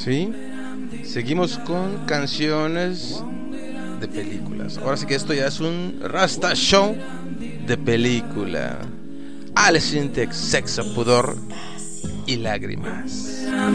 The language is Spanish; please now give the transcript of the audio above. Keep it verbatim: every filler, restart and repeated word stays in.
¿Sí? Seguimos con canciones de películas. Ahora sí que esto ya es un Rasta Show de película. Alice in the Sexo, Pudor y Lágrimas.